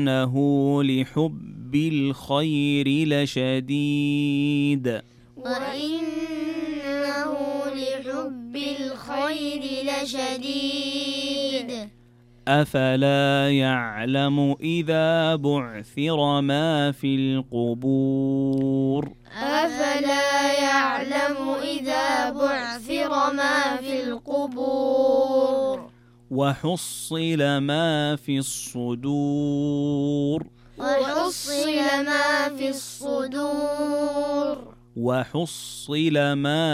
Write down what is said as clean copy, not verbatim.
إنه لحب الخير لشديد وإنه لحب الخير لشديد أفلا يعلم إذا بعثر ما في القبور أفلا يعلم إذا بعثر ما في القبور وحصل ما في الصدور وحصل ما في الصدور وحصل ما